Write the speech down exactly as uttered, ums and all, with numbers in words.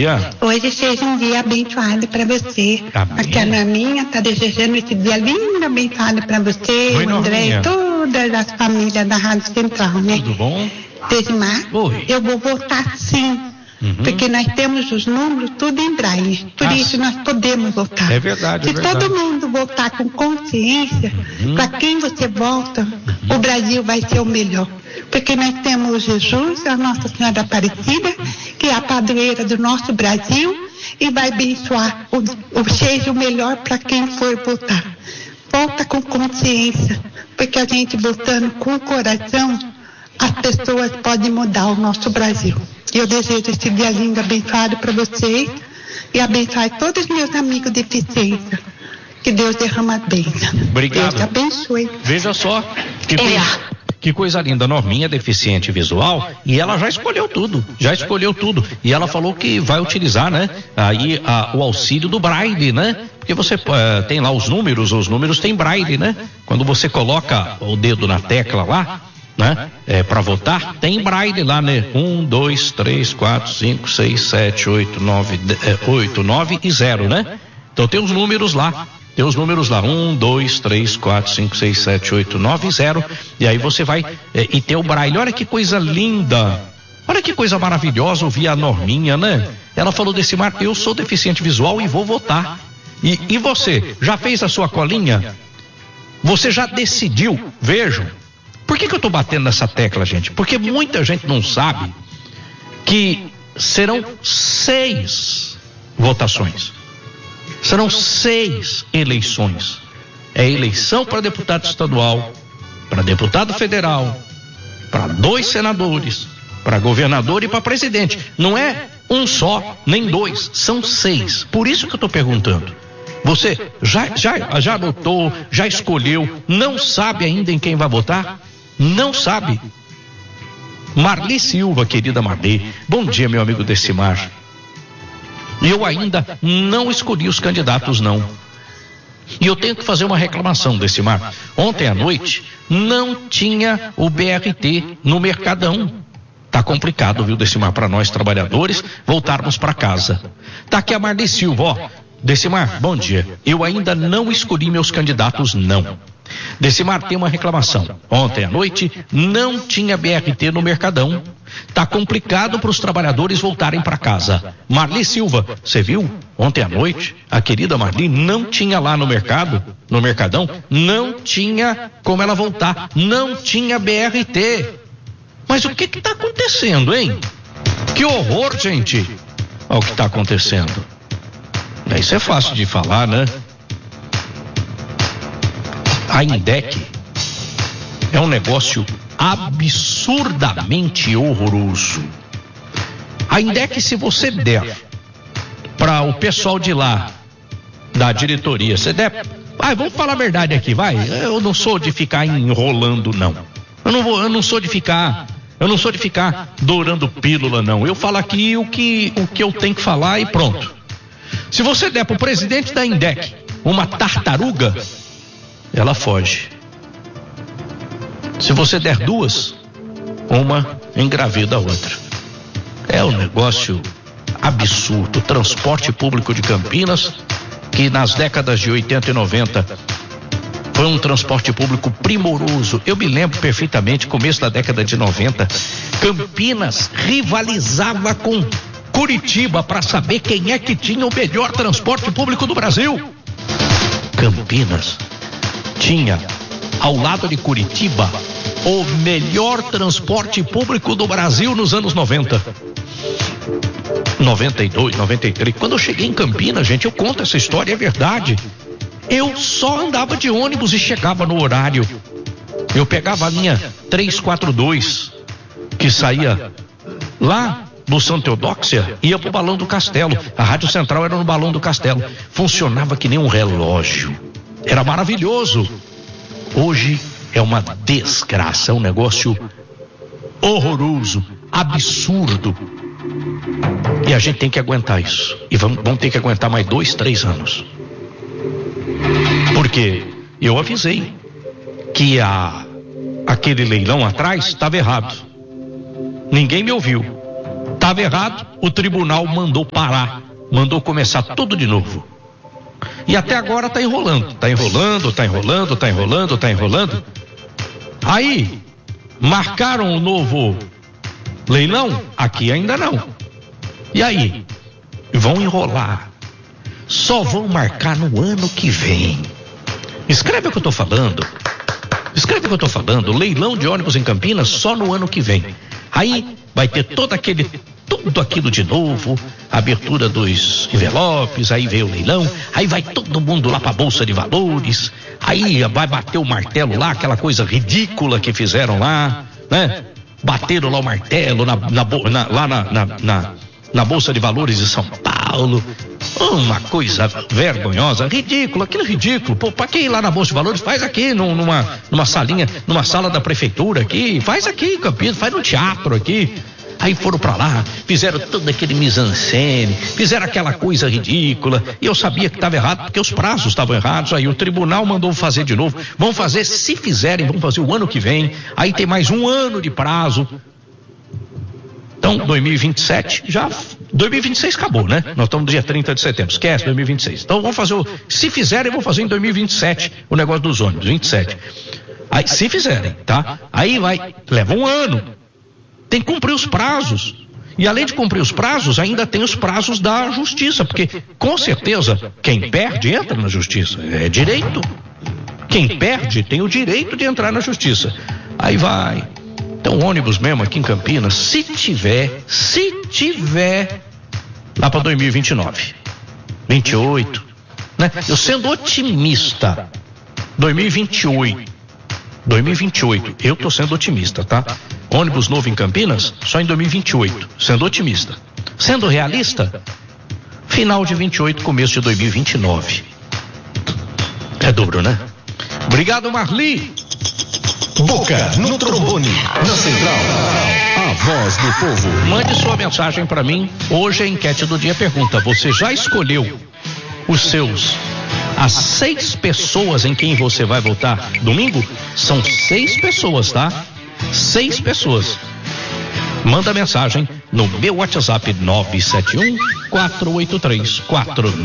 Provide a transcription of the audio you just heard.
dia. Hoje seja um dia abençoado para você. Amém. Aqui a Norminha tá desejando esse dia lindo, abençoado para você, Oi, o André Norminha. e todas as famílias da Rádio Central, né? Tudo bom? Desimar, Oi. eu vou votar sim. Uhum. Porque nós temos os números tudo em braille. Por Ah, isso nós podemos votar. É verdade, Se é verdade. todo mundo votar com consciência, Uhum. para quem você vota, Uhum. o Brasil vai ser o melhor. Porque nós temos Jesus, a Nossa Senhora Aparecida, que é a padroeira do nosso Brasil, e vai abençoar o, o seja o melhor para quem for votar. Vota com consciência, porque a gente votando com o coração, as pessoas podem mudar o nosso Brasil. Eu desejo esse dia lindo, abençoado para vocês e abençoar todos os meus amigos de deficiência. Que Deus derrama a bênção. Obrigado. Deus te abençoe. Veja só, que, É. coisa, que coisa linda. Norminha é deficiente visual e ela já escolheu tudo, já escolheu tudo. E ela falou que vai utilizar, né, aí a, o auxílio do braille, né? Porque você uh, tem lá os números, os números tem braille, né? Quando você coloca o dedo na tecla lá, né? É, para votar, tem braille lá, né? Um, dois, três, quatro, cinco, seis, sete, oito, nove, oito, nove e zero, né? Então tem os números lá. Tem os números lá, um, dois, três, quatro, cinco, seis, sete, oito, nove, zero. E aí você vai é, e tem o braille. Olha que coisa linda. Olha que coisa maravilhosa ouvir a Norminha, né? Ela falou desse mar, eu sou deficiente visual e vou votar. E, e você, já fez a sua colinha? Você já decidiu? Vejam. Por que que eu tô batendo nessa tecla, gente? Porque muita gente não sabe que serão seis votações. Serão seis eleições. É eleição para deputado estadual, para deputado federal, para dois senadores, para governador e para presidente. Não é um só, nem dois, são seis. Por isso que eu estou perguntando. Você já, já, já anotou, já escolheu, não sabe ainda em quem vai votar? Não sabe? Marli Silva, querida Marli, bom dia, meu amigo Decimar. Eu ainda não escolhi os candidatos, não. E eu tenho que fazer uma reclamação, Decimar. Ontem à noite não tinha o B R T no Mercadão. Tá complicado, viu, Decimar, para nós trabalhadores voltarmos para casa. Tá aqui a Marli Silva, ó. Decimar, bom dia. Eu ainda não escolhi meus candidatos, não. Decimar, tem uma reclamação. Ontem à noite não tinha B R T no Mercadão. Tá complicado para os trabalhadores voltarem para casa. Marli Silva, você viu? Ontem à noite, a querida Marli não tinha lá no mercado, no Mercadão, não tinha como ela voltar. Não tinha B R T. Mas o que que tá acontecendo, hein? Que horror, gente. Olha o que tá acontecendo. Isso é fácil de falar, né? A INDEC é um negócio absurdamente horroroso. A INDEC, se você der para o pessoal de lá, da diretoria, você der... Ah, vamos falar a verdade aqui, vai. Eu não sou de ficar enrolando, não. Eu não vou, eu não sou de ficar... Eu não sou de ficar dourando pílula, não. Eu falo aqui o que, o que eu tenho que falar e pronto. Se você der para o presidente da INDEC uma tartaruga, ela foge. Se você der duas, uma engravida a outra. É um negócio absurdo. O transporte público de Campinas, que nas décadas de oitenta e noventa foi um transporte público primoroso. Eu me lembro perfeitamente, começo da década de noventa, Campinas rivalizava com Curitiba para saber quem é que tinha o melhor transporte público do Brasil. Campinas tinha, ao lado de Curitiba, o melhor transporte público do Brasil nos anos noventa. noventa e dois, noventa e três. Quando eu cheguei em Campinas, gente, eu conto essa história, é verdade. Eu só andava de ônibus e chegava no horário. Eu pegava a linha trezentos e quarenta e dois, que saía lá do Santa Teodóxia, ia pro Balão do Castelo. A Rádio Central era no Balão do Castelo. Funcionava que nem um relógio. Era maravilhoso. Hoje é uma desgraça, é um negócio horroroso, absurdo. E a gente tem que aguentar isso. E vamos, vamos ter que aguentar mais dois, três anos. Porque eu avisei que a, aquele leilão atrás estava errado. Ninguém me ouviu. Estava errado, o tribunal mandou parar, mandou começar tudo de novo. E até agora está enrolando, está enrolando, está enrolando, está enrolando, está enrolando. Aí, marcaram o novo leilão? Aqui ainda não. E aí? Vão enrolar. Só vão marcar no ano que vem. Escreve o que eu estou falando. Escreve o que eu estou falando. Leilão de ônibus em Campinas só no ano que vem. Aí vai ter todo aquele, tudo aquilo de novo, abertura dos envelopes, aí veio o leilão, aí vai todo mundo lá para a Bolsa de Valores, aí vai bater o martelo lá, aquela coisa ridícula que fizeram lá, né? Bateram lá o martelo na, na, na, lá na, na, na, na Bolsa de Valores de São Paulo. Uma coisa vergonhosa, ridícula, aquilo é ridículo. Pô, pra que ir lá na Bolsa de Valores? Faz aqui num, numa, numa salinha, numa sala da prefeitura aqui, faz aqui em Campinas, faz no teatro aqui. Aí foram pra lá, fizeram todo aquele mise-en-scène, fizeram aquela coisa ridícula, e eu sabia que estava errado, porque os prazos estavam errados, aí o tribunal mandou fazer de novo. Vão fazer, se fizerem, vão fazer o ano que vem, aí tem mais um ano de prazo. Então, dois mil e vinte e sete, já, dois mil e vinte e seis acabou, né? Nós estamos no dia trinta de setembro, esquece dois mil e vinte e seis. Então, vamos fazer, o, se fizerem, vão fazer em dois mil e vinte e sete o negócio dos ônibus, vinte e sete. Aí, se fizerem, tá? Aí vai, leva um ano. Tem que cumprir os prazos. E além de cumprir os prazos, ainda tem os prazos da justiça, porque, com certeza, quem perde entra na justiça. É direito. Quem perde tem o direito de entrar na justiça. Aí vai... Então, ônibus mesmo aqui em Campinas, se tiver, se tiver, lá para dois mil e vinte e nove, vinte e oito, né? Eu sendo otimista, dois mil e vinte e oito, dois mil e vinte e oito, eu tô sendo otimista, tá? Ônibus novo em Campinas, só em dois mil e vinte e oito, sendo otimista. Sendo realista, final de vinte e oito, começo de dois mil e vinte e nove. É duro, né? Obrigado, Marli. Boca no trombone, na central, a voz do povo. Mande sua mensagem para mim. Hoje a enquete do dia pergunta: você já escolheu os seus, as seis pessoas em quem você vai votar domingo? São seis pessoas, tá? Seis pessoas. Manda mensagem no meu WhatsApp nove sete um, quatro oito três, quatro